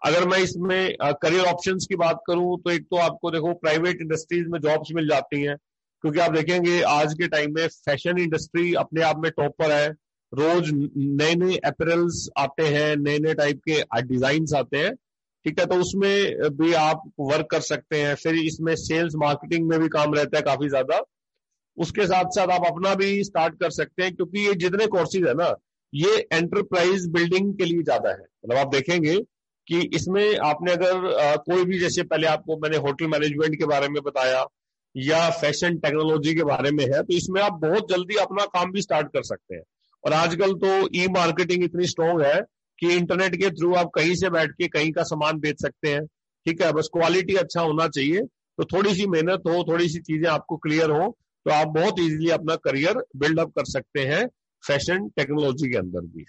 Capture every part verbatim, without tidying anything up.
अगर मैं इसमें करियर ऑप्शंस की बात करूं तो एक तो आपको देखो प्राइवेट इंडस्ट्रीज में जॉब्स मिल जाती हैं, क्योंकि आप देखेंगे आज के टाइम में फैशन इंडस्ट्री अपने आप में टॉप पर है। रोज नए नए अपैरल्स आते हैं, नए नए टाइप के डिजाइन आते हैं, ठीक है, तो उसमें भी आप वर्क कर सकते हैं। फिर इसमें सेल्स मार्केटिंग में भी काम रहता है काफी ज्यादा। उसके साथ साथ आप अपना भी स्टार्ट कर सकते हैं, क्योंकि ये जितने कोर्सेज है ना, ये एंटरप्राइज बिल्डिंग के लिए ज्यादा है। मतलब आप देखेंगे कि इसमें आपने अगर आ, कोई भी, जैसे पहले आपको मैंने होटल मैनेजमेंट के बारे में बताया या फैशन टेक्नोलॉजी के बारे में है, तो इसमें आप बहुत जल्दी अपना काम भी स्टार्ट कर सकते हैं। और आजकल तो ई मार्केटिंग इतनी स्ट्रांग है कि इंटरनेट के थ्रू आप कहीं से बैठ के कहीं का सामान बेच सकते हैं, ठीक है। बस क्वालिटी अच्छा होना चाहिए, तो थोड़ी सी मेहनत हो, थोड़ी सी चीजें आपको क्लियर हो, तो आप बहुत इजीली अपना करियर बिल्डअप कर सकते हैं फैशन टेक्नोलॉजी के अंदर भी।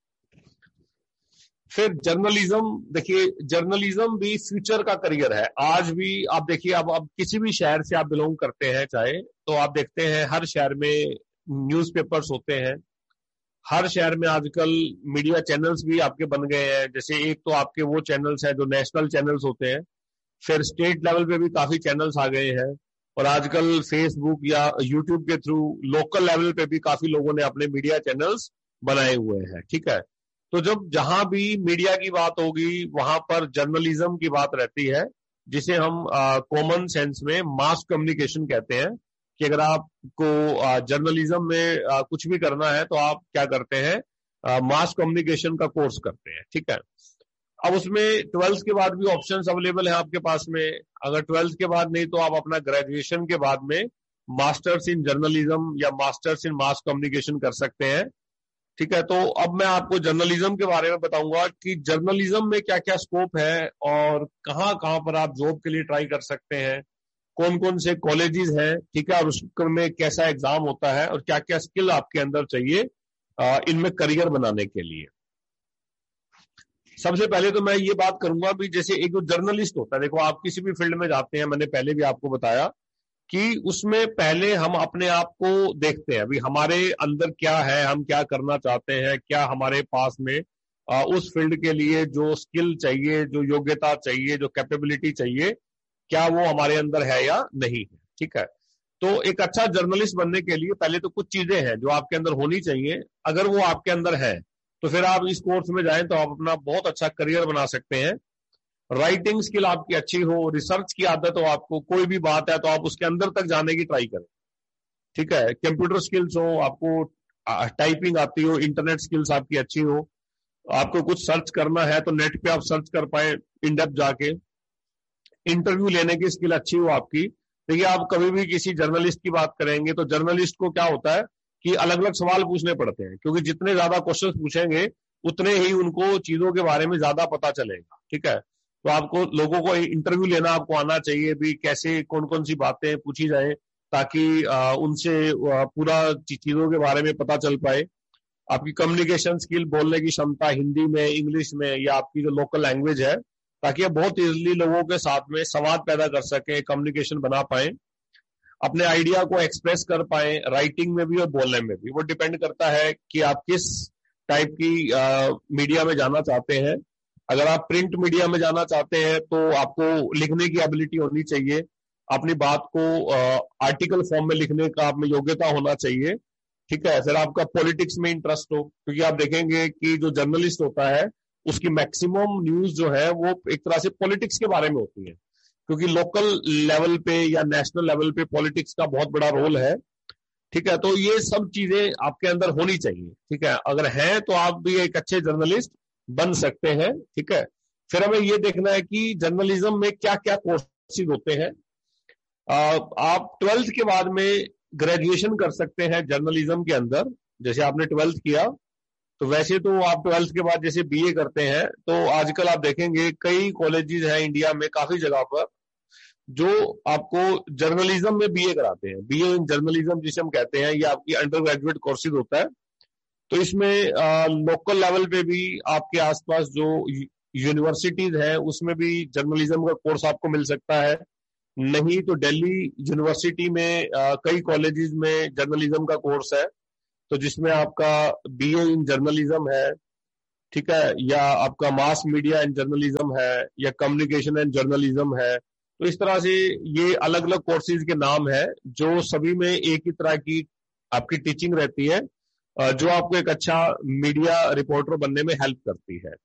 फिर जर्नलिज्म, देखिए जर्नलिज्म भी फ्यूचर का करियर है। आज भी आप देखिए, अब अब किसी भी शहर से आप बिलोंग करते हैं चाहे, तो आप देखते हैं हर शहर में न्यूज़पेपर्स होते हैं। हर शहर में आजकल मीडिया चैनल्स भी आपके बन गए हैं। जैसे एक तो आपके वो चैनल्स हैं जो नेशनल चैनल्स होते हैं, फिर स्टेट लेवल पे भी काफी चैनल्स आ गए हैं, और आजकल फेसबुक या यूट्यूब के थ्रू लोकल लेवल पे भी काफी लोगों ने अपने मीडिया चैनल्स बनाए हुए हैं, ठीक है। तो जब जहां भी मीडिया की बात होगी वहां पर जर्नलिज्म की बात रहती है, जिसे हम कॉमन सेंस में मास कम्युनिकेशन कहते हैं। कि अगर आपको जर्नलिज्म में आ, कुछ भी करना है तो आप क्या करते हैं, मास कम्युनिकेशन का कोर्स करते हैं, ठीक है। अब उसमें ट्वेल्थ के बाद भी ऑप्शंस अवेलेबल है आपके पास में। अगर ट्वेल्थ के बाद नहीं, तो आप अपना ग्रेजुएशन के बाद में मास्टर्स इन जर्नलिज्म या मास्टर्स इन मास कम्युनिकेशन कर सकते हैं, ठीक है। तो अब मैं आपको जर्नलिज्म के बारे में बताऊंगा कि जर्नलिज्म में क्या क्या स्कोप है और कहाँ कहाँ पर आप जॉब के लिए ट्राई कर सकते हैं, कौन कौन से कॉलेजेस हैं, ठीक है, और उसमें कैसा एग्जाम होता है और क्या क्या स्किल आपके अंदर चाहिए इनमें करियर बनाने के लिए। सबसे पहले तो मैं ये बात करूंगा भी, जैसे एक जो जर्नलिस्ट होता है, देखो आप किसी भी फील्ड में जाते हैं, मैंने पहले भी आपको बताया कि उसमें पहले हम अपने आप को देखते हैं, अभी हमारे अंदर क्या है, हम क्या करना चाहते हैं, क्या हमारे पास में आ, उस फील्ड के लिए जो स्किल चाहिए, जो योग्यता चाहिए, जो कैपेबिलिटी चाहिए, क्या वो हमारे अंदर है या नहीं है, ठीक है। तो एक अच्छा जर्नलिस्ट बनने के लिए पहले तो कुछ चीजें हैं जो आपके अंदर होनी चाहिए। अगर वो आपके अंदर है तो फिर आप इस कोर्स में जाएं तो आप अपना बहुत अच्छा करियर बना सकते हैं। राइटिंग स्किल आपकी अच्छी हो, रिसर्च की आदत हो, आपको कोई भी बात है तो आप उसके अंदर तक जाने की ट्राई करें, ठीक है। कंप्यूटर स्किल्स हो, आपको टाइपिंग आती हो, इंटरनेट स्किल्स आपकी अच्छी हो, आपको कुछ सर्च करना है तो नेट पे आप सर्च कर पाए इन डेप्थ जाके, इंटरव्यू लेने की स्किल अच्छी हो आपकी। देखिए आप कभी भी किसी जर्नलिस्ट की बात करेंगे तो जर्नलिस्ट को क्या होता है कि अलग अलग सवाल पूछने पड़ते हैं, क्योंकि जितने ज्यादा क्वेश्चंस पूछेंगे उतने ही उनको चीजों के बारे में ज्यादा पता चलेगा, ठीक है। तो आपको लोगों को इंटरव्यू लेना आपको आना चाहिए भी, कैसे कौन कौन सी बातें पूछी जाए ताकि आ, उनसे आ, पूरा चीजों के बारे में पता चल पाए। आपकी कम्युनिकेशन स्किल, बोलने की क्षमता हिंदी में, इंग्लिश में, या आपकी जो लोकल लैंग्वेज है, ताकि आप बहुत इजीली लोगों के साथ में संवाद पैदा कर सकें, कम्युनिकेशन बना पाए, अपने आइडिया को एक्सप्रेस कर पाए, राइटिंग में भी और बोलने में भी। वो डिपेंड करता है कि आप किस टाइप की आ, मीडिया में जाना चाहते हैं। अगर आप प्रिंट मीडिया में जाना चाहते हैं तो आपको लिखने की एबिलिटी होनी चाहिए, अपनी बात को आर्टिकल फॉर्म में लिखने का आप में योग्यता होना चाहिए, ठीक है। फिर आपका पॉलिटिक्स में इंटरेस्ट हो, क्योंकि आप देखेंगे कि जो जर्नलिस्ट होता है उसकी मैक्सिमम न्यूज जो है वो एक तरह से पॉलिटिक्स के बारे में होती है, क्योंकि लोकल लेवल पे या नेशनल लेवल पे पॉलिटिक्स का बहुत बड़ा रोल है, ठीक है। तो ये सब चीजें आपके अंदर होनी चाहिए, ठीक है। अगर है तो आप भी एक अच्छे जर्नलिस्ट बन सकते हैं, ठीक है। फिर हमें ये देखना है कि जर्नलिज्म में क्या क्या कोर्सेज होते हैं। आप ट्वेल्थ के बाद में ग्रेजुएशन कर सकते हैं जर्नलिज्म के अंदर। जैसे आपने ट्वेल्थ किया तो वैसे तो आप ट्वेल्थ के बाद जैसे बीए करते हैं, तो आजकल आप देखेंगे कई कॉलेजेस हैं इंडिया में काफी जगह पर जो आपको जर्नलिज्म में बीए कराते हैं। बीए इन जर्नलिज्म जिसे हम कहते हैं, ये आपकी अंडर ग्रेजुएट कोर्सेज होता है। तो इसमें लोकल लेवल पे भी आपके आसपास जो यूनिवर्सिटीज है उसमें भी जर्नलिज्म का कोर्स आपको मिल सकता है। नहीं तो दिल्ली यूनिवर्सिटी में आ, कई कॉलेजेस में जर्नलिज्म का कोर्स है, तो जिसमें आपका बीए इन जर्नलिज्म है, ठीक है, या आपका मास मीडिया एंड जर्नलिज्म है, या कम्युनिकेशन एंड जर्नलिज्म है। तो इस तरह से ये अलग अलग कोर्सेज के नाम है जो सभी में एक ही तरह की आपकी टीचिंग रहती है, जो आपको एक अच्छा मीडिया रिपोर्टर बनने में हेल्प करती है।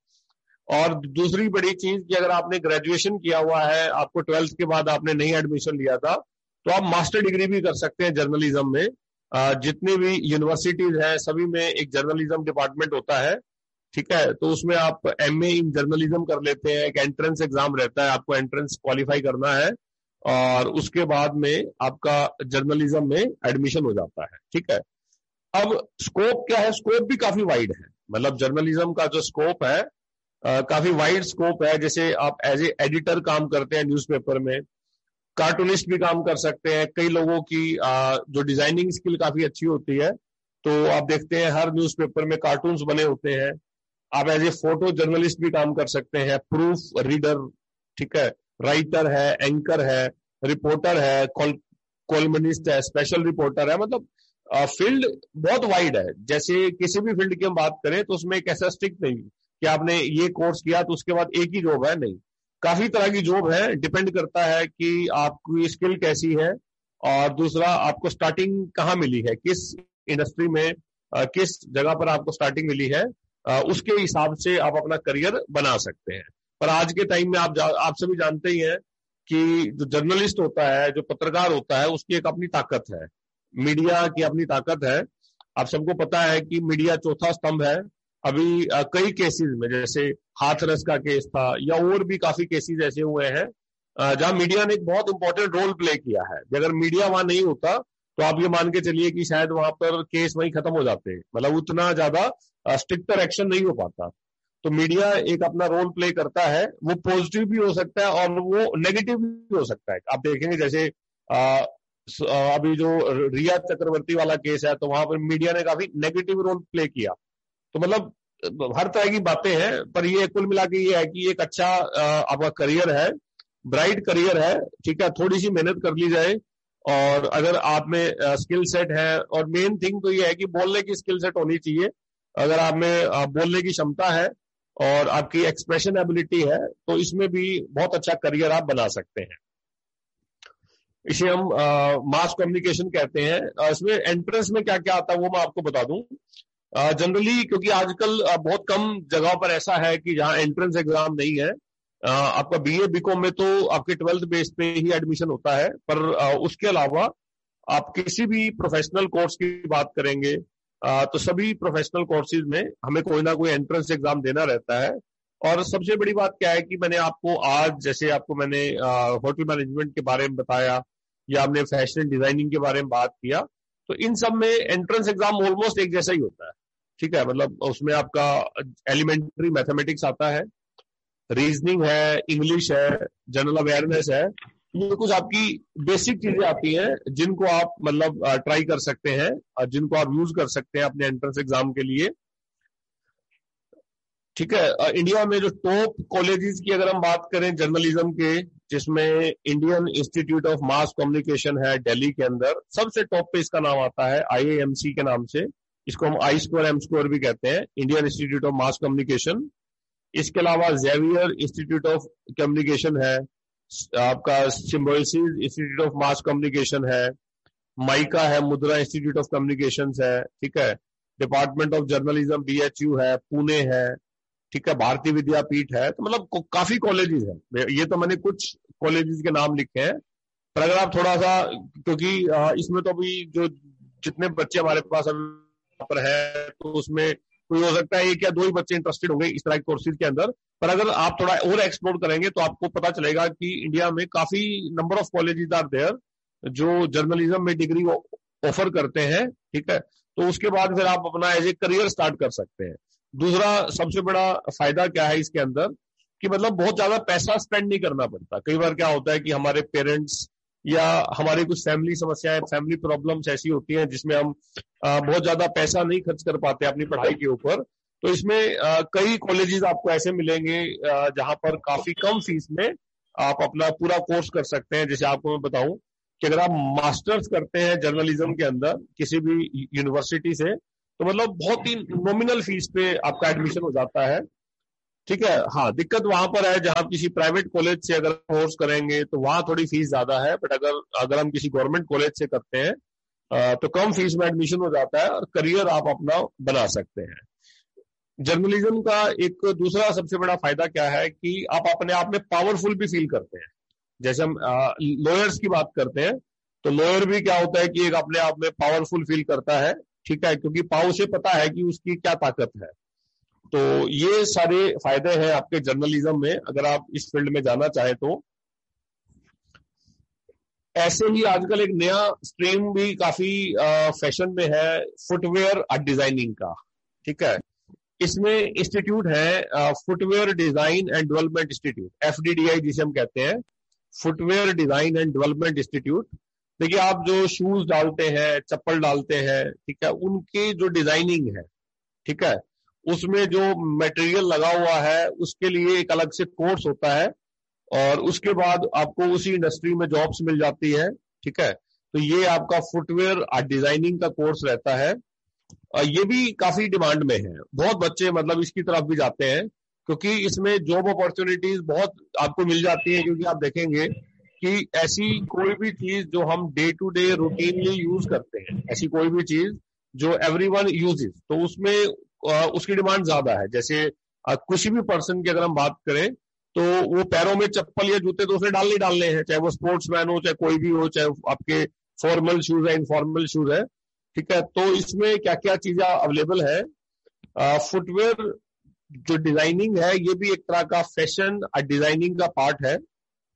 और दूसरी बड़ी चीज कि अगर आपने ग्रेजुएशन किया हुआ है, आपको ट्वेल्थ के बाद आपने नहीं एडमिशन लिया था, तो आप मास्टर डिग्री भी कर सकते हैं जर्नलिज्म में। जितनी भी यूनिवर्सिटीज हैं सभी में एक जर्नलिज्म डिपार्टमेंट होता है, ठीक है। तो उसमें आप एमए इन जर्नलिज्म कर लेते हैं, एक एंट्रेंस एग्जाम रहता है, आपको एंट्रेंस क्वालिफाई करना है और उसके बाद में आपका जर्नलिज्म में एडमिशन हो जाता है, ठीक है। अब स्कोप क्या है? स्कोप भी काफी वाइड है, मतलब जर्नलिज्म का जो स्कोप है आ, काफी वाइड स्कोप है। जैसे आप एज ए एडिटर काम करते हैं न्यूज़पेपर में, कार्टूनिस्ट भी काम कर सकते हैं। कई लोगों की आ, जो डिजाइनिंग स्किल काफी अच्छी होती है, तो आप देखते हैं हर न्यूज़पेपर में कार्टून्स बने होते हैं। आप एज ए फोटो जर्नलिस्ट भी काम कर सकते हैं, प्रूफ रीडर, ठीक है, राइटर है, एंकर है, रिपोर्टर है, कॉलमनिस्ट है, स्पेशल रिपोर्टर है। मतलब फील्ड बहुत वाइड है। जैसे किसी भी फील्ड की हम बात करें तो उसमें एक ऐसा स्ट्रिक्ट नहीं कि आपने ये कोर्स किया तो उसके बाद एक ही जॉब है, नहीं, काफी तरह की जॉब है। डिपेंड करता है कि आपकी स्किल कैसी है और दूसरा आपको स्टार्टिंग कहाँ मिली है, किस इंडस्ट्री में, किस जगह पर आपको स्टार्टिंग मिली है, उसके हिसाब से आप अपना करियर बना सकते हैं। पर आज के टाइम में आप आप सभी जानते ही हैं कि जो जर्नलिस्ट होता है, जो पत्रकार होता है, उसकी एक अपनी ताकत है, मीडिया की अपनी ताकत है। आप सबको पता है कि मीडिया चौथा स्तंभ है। अभी आ, कई केसेस में, जैसे हाथरस का केस था या और भी काफी केसेस ऐसे हुए हैं जहां मीडिया ने एक बहुत इंपॉर्टेंट रोल प्ले किया है। अगर मीडिया वहां नहीं होता तो आप ये मान के चलिए कि शायद वहां पर केस वहीं खत्म हो जाते हैं, मतलब उतना ज्यादा स्ट्रिक्टर एक्शन नहीं हो पाता। तो मीडिया एक अपना रोल प्ले करता है, वो पॉजिटिव भी हो सकता है और वो नेगेटिव भी हो सकता है। आप देखेंगे जैसे आ, अभी जो रिया चक्रवर्ती वाला केस है, तो वहां पर मीडिया ने काफी नेगेटिव रोल प्ले किया। तो मतलब हर तरह की बातें हैं, पर ये कुल मिला के ये है कि एक अच्छा आपका करियर है, ब्राइट करियर है, ठीक है। थोड़ी सी मेहनत कर ली जाए और अगर आप में स्किल सेट है, और मेन थिंग तो ये है कि बोलने की स्किल सेट होनी चाहिए। अगर आप में बोलने की क्षमता है और आपकी एक्सप्रेशन एबिलिटी है तो इसमें भी बहुत अच्छा करियर आप बना सकते हैं। इसे हम मास कम्युनिकेशन कहते हैं। इसमें एंट्रेंस में क्या क्या आता है वो मैं आपको बता दूं। जनरली uh, क्योंकि आजकल uh, बहुत कम जगह पर ऐसा है कि जहां एंट्रेंस एग्जाम नहीं है। uh, आपका बीए बीकॉम में तो आपके ट्वेल्थ बेस पे ही एडमिशन होता है, पर uh, उसके अलावा आप किसी भी प्रोफेशनल कोर्स की बात करेंगे uh, तो सभी प्रोफेशनल कोर्सेज में हमें कोई ना कोई एंट्रेंस एग्जाम देना रहता है। और सबसे बड़ी बात क्या है कि मैंने आपको आज, जैसे आपको मैंने होटल मैनेजमेंट के बारे में बताया या हमने फैशन डिजाइनिंग के बारे में बात किया, तो इन सब में एंट्रेंस एग्जाम ऑलमोस्ट एक जैसा ही होता है, ठीक है। मतलब उसमें आपका एलिमेंट्री मैथमेटिक्स आता है, रीजनिंग है, इंग्लिश है, जनरल अवेयरनेस है। ये कुछ आपकी बेसिक चीजें आती हैं जिनको आप मतलब ट्राई कर सकते हैं और जिनको आप यूज कर सकते हैं अपने एंट्रेंस एग्जाम के लिए, ठीक है। इंडिया में जो टॉप कॉलेजेस की अगर हम बात करें जर्नलिज्म के, जिसमें Indian institute of mass communication है दिल्ली के अंदर, सबसे टॉप पे इसका नाम आता है, आई ए एम सी के नाम से। इसको हम आई स्क्वायर एम स्क्वायर भी कहते हैं, Indian institute of mass communication. इसके अलावा जेवियर इंस्टीट्यूट ऑफ कम्युनिकेशन है, आपका Symbiosis institute of mass communication है, माइका है, मुद्रा इंस्टीट्यूट ऑफ कम्युनिकेशन है, ठीक है। Department of journalism B H U है, पुणे है, ठीक है, भारतीय विद्यापीठ है। तो मतलब काफी कॉलेजेस हैं। ये तो मैंने कुछ कॉलेजेस के नाम लिखे हैं, पर अगर आप थोड़ा सा, क्योंकि इसमें तो अभी जो जितने बच्चे हमारे पास पर है तो उसमें कोई हो सकता है एक या दो ही बच्चे इंटरेस्टेड होंगे इस तरह के कोर्सेज के अंदर। पर अगर आप थोड़ा और एक्सप्लोर करेंगे तो आपको पता चलेगा कि इंडिया में काफी number of colleges are there जो जर्नलिज्म में डिग्री ऑफर करते हैं, ठीक है। तो उसके बाद फिर आप अपना एज ए करियर स्टार्ट कर सकते हैं। दूसरा सबसे बड़ा फायदा क्या है इसके अंदर कि मतलब बहुत ज्यादा पैसा स्पेंड नहीं करना पड़ता। कई बार क्या होता है कि हमारे पेरेंट्स या हमारी कुछ फैमिली समस्याएं, फैमिली प्रॉब्लम्स ऐसी होती हैं जिसमें हम आ, बहुत ज्यादा पैसा नहीं खर्च कर पाते अपनी पढ़ाई के ऊपर। तो इसमें आ, कई कॉलेजेस आपको ऐसे मिलेंगे जहां पर काफी कम फीस में आप अपना पूरा कोर्स कर सकते हैं। जैसे आपको मैं बताऊं कि अगर आप मास्टर्स करते हैं जर्नलिज्म के अंदर किसी भी यूनिवर्सिटी से, तो मतलब बहुत ही नॉमिनल फीस पे आपका एडमिशन हो जाता है। ठीक है, हाँ दिक्कत वहां पर है जहां किसी प्राइवेट कॉलेज से अगर कोर्स करेंगे तो वहां थोड़ी फीस ज्यादा है, बट अगर अगर हम किसी गवर्नमेंट कॉलेज से करते हैं अ, तो कम फीस में एडमिशन हो जाता है और करियर आप अपना बना सकते हैं। जर्नलिज्म का एक दूसरा सबसे बड़ा फायदा क्या है कि आप अपने आप में पावरफुल भी फील करते हैं। जैसे हम लॉयर्स की बात करते हैं तो लॉयर भी क्या होता है कि एक अपने आप में पावरफुल फील करता है, ठीक है, क्योंकि पाव से पता है कि उसकी क्या ताकत है। तो ये सारे फायदे हैं आपके जर्नलिज्म में अगर आप इस फील्ड में जाना चाहें तो। ऐसे ही आजकल एक नया स्ट्रीम भी काफी फैशन में है, फुटवेयर डिजाइनिंग का। ठीक है, इसमें इंस्टीट्यूट है footwear design and development institute, FDDI जिसे हम कहते हैं, footwear design and development institute. देखिए आप जो शूज डालते हैं, चप्पल डालते हैं, ठीक है, उनकी जो डिजाइनिंग है, ठीक है, उसमें जो मटेरियल लगा हुआ है उसके लिए एक अलग से कोर्स होता है और उसके बाद आपको उसी इंडस्ट्री में जॉब्स मिल जाती है। ठीक है, तो ये आपका फुटवेयर डिजाइनिंग का कोर्स रहता है। ये भी काफी डिमांड में है, बहुत बच्चे मतलब इसकी तरफ भी जाते हैं क्योंकि इसमें जॉब अपॉर्चुनिटीज बहुत आपको मिल जाती है। क्योंकि आप देखेंगे कि ऐसी कोई भी चीज जो हम day to day routinely use करते हैं, ऐसी कोई भी चीज जो एवरीवन यूजेस, तो उसमें उसकी डिमांड ज्यादा है। जैसे किसी भी पर्सन की अगर हम बात करें तो वो पैरों में चप्पल या जूते तो उसने डालने ही डालने हैं, चाहे वो स्पोर्ट्समैन हो, चाहे कोई भी हो, चाहे आपके फॉर्मल शूज है, इनफॉर्मल शूज है। ठीक है, तो इसमें क्या क्या चीजें अवेलेबल है। फुटवेयर जो डिजाइनिंग है ये भी एक तरह का फैशन डिजाइनिंग का पार्ट है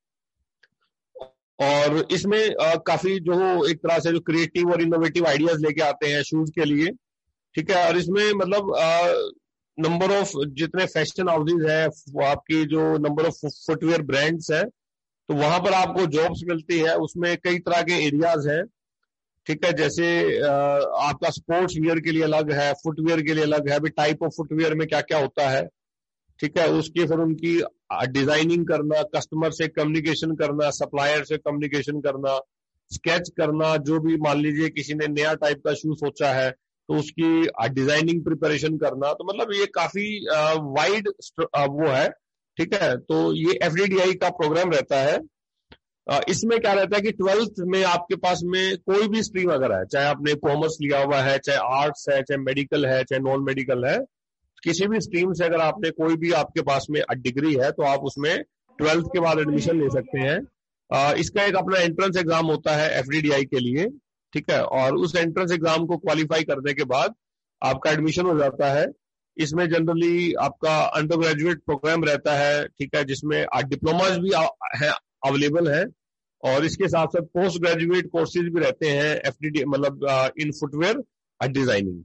और इसमें आ, काफी जो एक तरह से जो क्रिएटिव और इनोवेटिव आइडियाज लेके आते हैं शूज के लिए। ठीक है, और इसमें मतलब नंबर ऑफ जितने फैशन हाउसेज है, आपकी जो नंबर ऑफ फुटवेयर ब्रांड्स है, तो वहां पर आपको जॉब्स मिलती है। उसमें कई तरह के एरियाज हैं। ठीक है, जैसे आपका स्पोर्ट्स वियर के लिए अलग है, फुटवेयर के लिए अलग है, अभी टाइप ऑफ फुटवेयर में क्या क्या होता है। ठीक है, उसकी फिर उनकी डिजाइनिंग करना, कस्टमर से कम्युनिकेशन करना, सप्लायर से कम्युनिकेशन करना, स्केच करना, जो भी मान लीजिए किसी ने नया टाइप का शू सोचा है तो उसकी डिजाइनिंग प्रिपरेशन करना, तो मतलब ये काफी वाइड वो है। ठीक है, तो ये एफडीडीआई का प्रोग्राम रहता है। इसमें क्या रहता है कि ट्वेल्थ में आपके पास में कोई भी स्ट्रीम अगर है, चाहे आपने कॉमर्स लिया हुआ है, चाहे आर्ट्स है, चाहे मेडिकल है, चाहे नॉन मेडिकल है, किसी भी स्ट्रीम से अगर आपने कोई भी आपके पास में डिग्री है तो आप उसमें ट्वेल्थ के बाद एडमिशन ले सकते हैं। इसका एक अपना एंट्रेंस एग्जाम होता है एफडीडीआई के लिए। ठीक है, और उस एंट्रेंस एग्जाम को क्वालिफाई करने के बाद आपका एडमिशन हो जाता है। इसमें जनरली आपका अंडर ग्रेजुएट प्रोग्राम रहता है, ठीक है, जिसमें डिप्लोमाज भी है अवेलेबल है और इसके साथ साथ पोस्ट ग्रेजुएट कोर्सेज भी रहते हैं एफडीडी मतलब इन फुटवेयर डिजाइनिंग।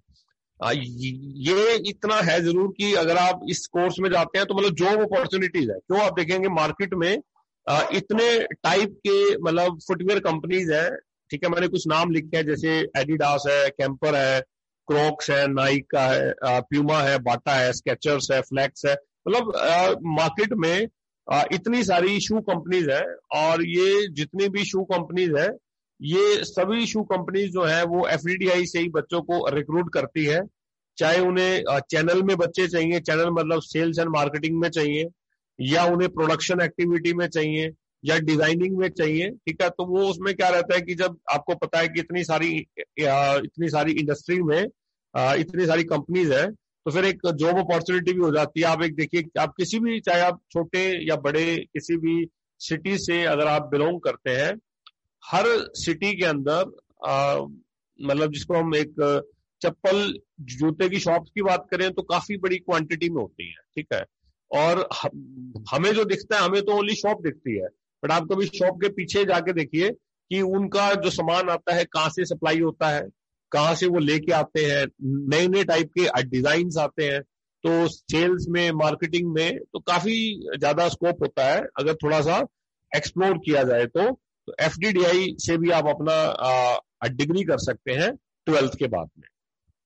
ये इतना है जरूर कि अगर आप इस कोर्स में जाते हैं तो मतलब जॉब अपॉर्चुनिटीज है। क्यों, आप देखेंगे मार्केट में इतने टाइप के मतलब फुटवेयर कंपनीज है। ठीक है, मैंने कुछ नाम लिखे हैं, जैसे एडिडास है, कैंपर है, क्रॉक्स है, नाइक का है, प्यूमा है, बाटा है, स्केचर्स है, फ्लैक्स है। मतलब मार्केट में आ, इतनी सारी शू कंपनीज है और ये जितनी भी शू कंपनीज है ये सभी शू कंपनीज जो है वो एफडीडीआई से ही बच्चों को रिक्रूट करती है। चाहे उन्हें चैनल में बच्चे चाहिए, चैनल मतलब सेल्स एंड मार्केटिंग में चाहिए, या उन्हें प्रोडक्शन एक्टिविटी में चाहिए, या डिजाइनिंग में चाहिए। ठीक है, तो वो उसमें क्या रहता है कि जब आपको पता है कि इतनी सारी इतनी सारी इंडस्ट्री में इतनी सारी कंपनीज है तो फिर एक जॉब अपॉर्चुनिटी भी हो जाती है। आप एक देखिए, आप किसी भी, चाहे आप छोटे या बड़े किसी भी सिटी से अगर आप बिलोंग करते हैं, हर सिटी के अंदर मतलब जिसको हम एक चप्पल जूते की शॉप की बात करें तो काफी बड़ी क्वांटिटी में होती है। ठीक है, और हमें जो दिखता है, हमें तो ओनली शॉप दिखती है, बट आप कभी शॉप के पीछे जाके देखिए कि उनका जो सामान आता है कहाँ से सप्लाई होता है, कहाँ से वो लेके आते हैं, नए नए टाइप के डिजाइन आते हैं। तो सेल्स में, मार्केटिंग में तो काफी ज्यादा स्कोप होता है अगर थोड़ा सा एक्सप्लोर किया जाए तो। तो एफडीडीआई से भी आप अपना डिग्री कर सकते हैं ट्वेल्थ के बाद में।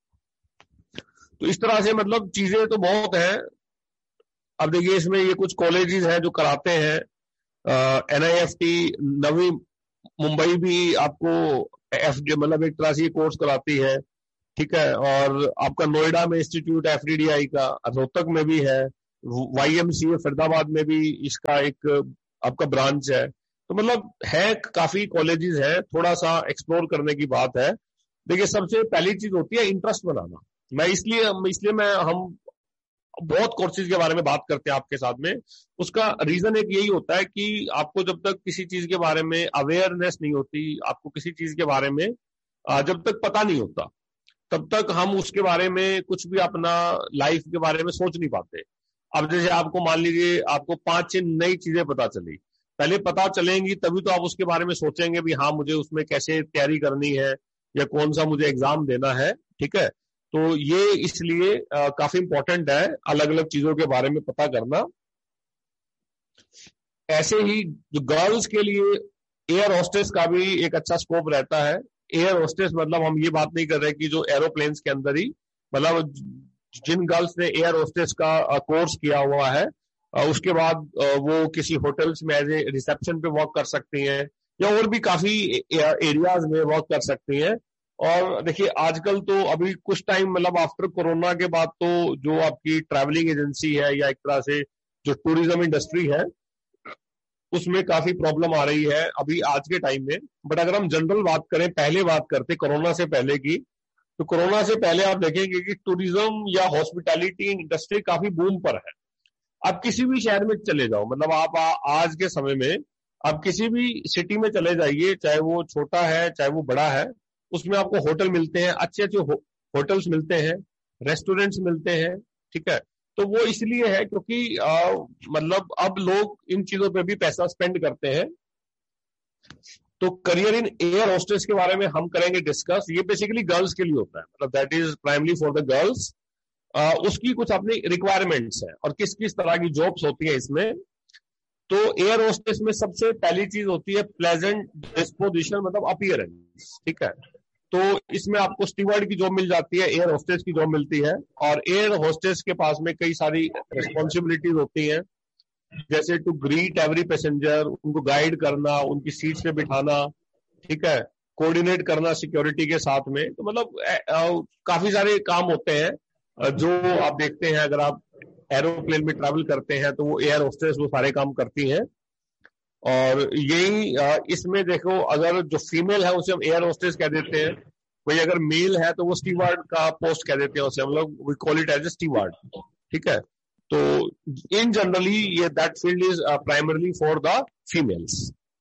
तो इस तरह से मतलब चीजें तो बहुत हैं। अब देखिए इसमें ये कुछ कॉलेजेस हैं जो कराते हैं, एनआईएफटी नवी मुंबई भी आपको एफ मतलब एक तरह से कोर्स कराती है। ठीक है, और आपका नोएडा में institute F D D I का, रोहतक में भी है, वाई एम सी ए फरीदाबाद में भी इसका एक आपका ब्रांच है। तो मतलब है, काफी कॉलेजेस है, थोड़ा सा एक्सप्लोर करने की बात है। देखिए सबसे पहली चीज होती है इंटरेस्ट बनाना। मैं इसलिए इसलिए मैं हम बहुत कोर्सेज के बारे में बात करते हैं आपके साथ में। उसका रीजन एक यही होता है कि आपको जब तक किसी चीज के बारे में अवेयरनेस नहीं होती, आपको किसी चीज के बारे में जब तक पता नहीं होता, तब तक हम उसके बारे में कुछ भी अपना लाइफ के बारे में सोच नहीं पाते। अब जैसे आपको मान लीजिए आपको पांच छह नई चीजें पता चली, पहले पता चलेंगी तभी तो आप उसके बारे में सोचेंगे भी हाँ मुझे उसमें कैसे तैयारी करनी है या कौन सा मुझे एग्जाम देना है। ठीक है, तो ये इसलिए आ, काफी इंपॉर्टेंट है अलग अलग चीजों के बारे में पता करना। ऐसे ही जो गर्ल्स के लिए एयर होस्टेस का भी एक अच्छा स्कोप रहता है। एयर होस्टेस मतलब हम ये बात नहीं कर रहे कि जो एरोप्लेन्स के अंदर ही, मतलब जिन गर्ल्स ने एयर होस्टेस का कोर्स किया हुआ है उसके बाद वो किसी होटल्स में एज ए रिसेप्शन पे वर्क कर सकती हैं या और भी काफी एरियाज में वर्क कर सकती हैं। और देखिए आजकल तो अभी कुछ टाइम मतलब आफ्टर कोरोना के बाद तो जो आपकी ट्रैवलिंग एजेंसी है या एक तरह से जो टूरिज्म इंडस्ट्री है उसमें काफी प्रॉब्लम आ रही है अभी आज के टाइम में। बट अगर हम जनरल बात करें, पहले बात करते कोरोना से पहले की, तो कोरोना से पहले आप देखेंगे कि टूरिज्म या हॉस्पिटैलिटी इंडस्ट्री काफी बूम पर है। आप किसी भी शहर में चले जाओ, मतलब आप आज के समय में आप किसी भी सिटी में चले जाइए, चाहे वो छोटा है चाहे वो बड़ा है, उसमें आपको होटल मिलते हैं, अच्छे अच्छे हो, होटल्स मिलते हैं, रेस्टोरेंट्स मिलते हैं। ठीक है, तो वो इसलिए है क्योंकि आ, मतलब अब लोग इन चीजों पे भी पैसा स्पेंड करते हैं। तो करियर इन एयर होस्टेस के बारे में हम करेंगे डिस्कस। ये बेसिकली गर्ल्स के लिए होता है, मतलब that is primary for the girls. उसकी कुछ अपनी रिक्वायरमेंट्स हैं और किस किस तरह की जॉब्स होती है इसमें। तो एयर होस्टेस में सबसे पहली चीज होती है प्लेजेंट डिस्पोजिशन, मतलब अपीयरेंस। ठीक है, तो इसमें आपको स्टीवर्ड की जॉब मिल जाती है, एयर होस्टेस की जॉब मिलती है। और एयर होस्टेस के पास में कई सारी रिस्पॉन्सिबिलिटीज होती हैं, जैसे टू ग्रीट एवरी पैसेंजर, उनको गाइड करना, उनकी सीट पे बिठाना, ठीक है, कोऑर्डिनेट करना सिक्योरिटी के साथ में। तो मतलब काफी सारे काम होते हैं जो आप देखते हैं अगर आप एरोप्लेन में ट्रैवल करते हैं तो वो एयर होस्टेस वो सारे काम करती हैं। और यही इसमें देखो, अगर जो फीमेल है उसे हम एयर होस्टेस कह देते हैं, वही अगर मेल है तो वो स्टीवर्ड का पोस्ट कह देते हैं उसे हम लोग, we call it as a steward. ठीक है, तो इन जनरली ये that field is primarily for the females.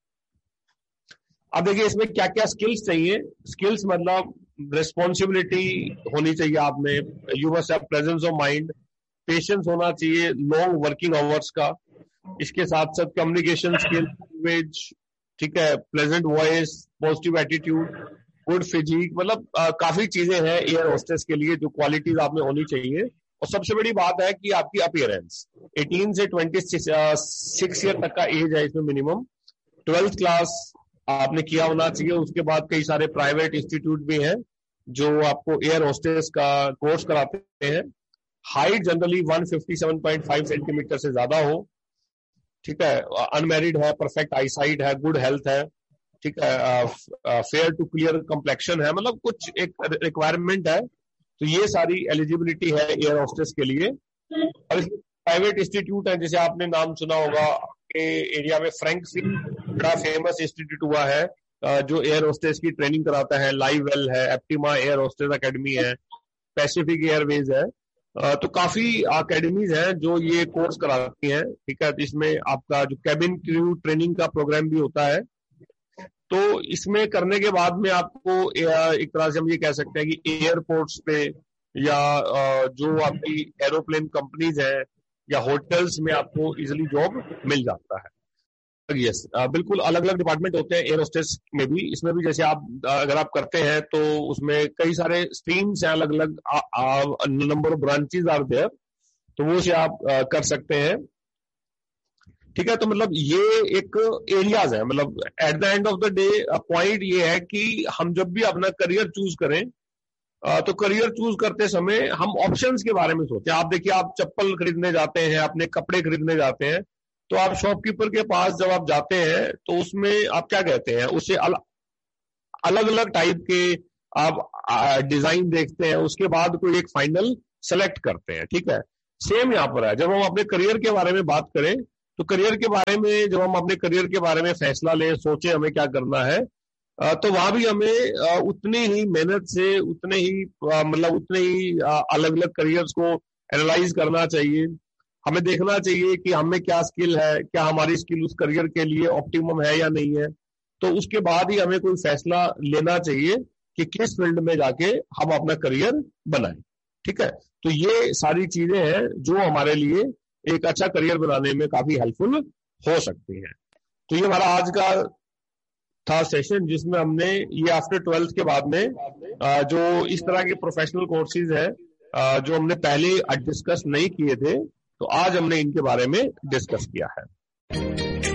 अब देखिए इसमें क्या क्या स्किल्स चाहिए। स्किल्स मतलब रिस्पॉन्सिबिलिटी होनी चाहिए आप में, you must have presence of mind, patience होना चाहिए, लॉन्ग वर्किंग आवर्स का, इसके साथ साथ कम्युनिकेशन स्किल, लैंग्वेज, ठीक है, pleasant voice, positive attitude, good physique, मतलब आ, काफी चीजें हैं एयर होस्टेस के लिए जो क्वालिटीज आप में होनी चाहिए। और सबसे बड़ी बात है कि आपकी अपीयरेंस, अठारह से छब्बीस ईयर तक का एज है इसमें मिनिमम, ट्वेल्थ क्लास आपने किया होना चाहिए। उसके बाद कई सारे प्राइवेट इंस्टीट्यूट भी हैं जो आपको एयर होस्टेस का कोर्स कराते हैं। हाइट जनरली एक सौ सत्तावन पॉइंट पाँच सेंटीमीटर से ज्यादा हो, ठीक है, अनमैरिड है, परफेक्ट आईसाइट है, गुड हेल्थ है, ठीक है, फेयर टू क्लियर कंप्लेक्शन है, मतलब कुछ एक रिक्वायरमेंट है। तो ये सारी एलिजिबिलिटी है एयर होस्टेस के लिए। और प्राइवेट इंस्टीट्यूट है, जैसे आपने नाम सुना होगा के एरिया में फ्रैंक फिन बड़ा फेमस इंस्टीट्यूट हुआ है जो एयर होस्टेस की ट्रेनिंग कराता है, लाइवेल है, एप्टिमा एयर होस्टेस एकेडमी है, पैसिफिक एयरवेज है। तो काफी अकेडमीज हैं जो ये कोर्स कराती हैं। ठीक है, इसमें आपका जो कैबिन क्रू ट्रेनिंग का प्रोग्राम भी होता है। तो इसमें करने के बाद में आपको एक तरह से हम ये कह सकते हैं कि एयरपोर्ट्स पे या जो आपकी एरोप्लेन कंपनीज है या होटल्स में आपको इजिली जॉब मिल जाता है। यस yes, बिल्कुल अलग अलग डिपार्टमेंट होते हैं एयर होस्टेस में भी। इसमें भी जैसे आप अगर आप करते हैं तो उसमें कई सारे स्ट्रीम्स हैं, अलग अलग number of branches are there, तो वो से आप आ, कर सकते हैं। ठीक है, तो मतलब ये एक एरियाज है, मतलब at the end of the day point ये है कि हम जब भी अपना करियर चूज करें आ, तो करियर चूज करते समय हम ऑप्शंस के बारे में सोचें। आप देखिए, आप चप्पल खरीदने जाते हैं, अपने कपड़े खरीदने जाते हैं, तो आप शॉपकीपर के पास जब आप जाते हैं तो उसमें आप क्या कहते हैं, उससे अल, अलग अलग टाइप के आप डिजाइन देखते हैं, उसके बाद कोई एक फाइनल सेलेक्ट करते हैं। ठीक है, सेम यहाँ पर है। जब हम अपने करियर के बारे में बात करें तो करियर के बारे में, जब हम अपने करियर के बारे में फैसला लें, सोचे हमें क्या करना है, तो वहां भी हमें उतनी ही मेहनत से, उतने ही मतलब उतने ही अलग अलग करियर्स को एनालाइज करना चाहिए। हमें देखना चाहिए कि हमें क्या स्किल है, क्या हमारी स्किल उस करियर के लिए ऑप्टिमम है या नहीं है। तो उसके बाद ही हमें कोई फैसला लेना चाहिए कि किस फील्ड में जाके हम अपना करियर बनाएं। ठीक है, तो ये सारी चीजें हैं जो हमारे लिए एक अच्छा करियर बनाने में काफी हेल्पफुल हो सकती हैं। तो ये हमारा आज का था सेशन, जिसमें हमने ये आफ्टर ट्वेल्थ के बाद में जो इस तरह के प्रोफेशनल कोर्सेज है जो हमने पहले डिस्कस नहीं किए थे, तो आज हमने इनके बारे में डिस्कस किया है।